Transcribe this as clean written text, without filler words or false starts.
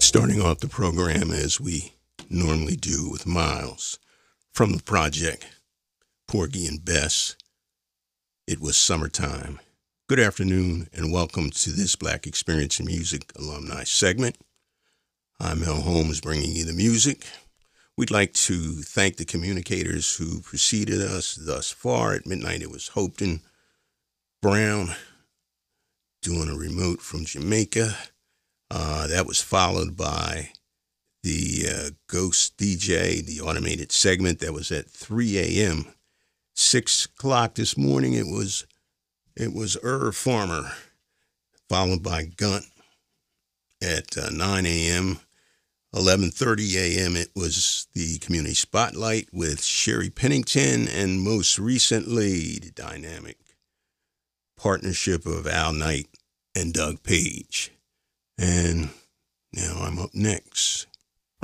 Starting off the program as we normally do with Miles from the project Porgy and Bess. It was summertime. Good afternoon and welcome to this Black Experience in Music alumni segment. I'm Mel Holmes bringing you the music. We'd like to thank the communicators who preceded us thus far. At midnight it was Hopeton Brown doing a remote from Jamaica. That was followed by the Ghost DJ, the automated segment that was at 3 a.m. 6 o'clock this morning, it was Farmer, followed by Gunt at 9 a.m. 11:30 a.m. it was the Community Spotlight with Sherry Pennington, and most recently the dynamic partnership of Al Knight and Doug Page. And now I'm up next.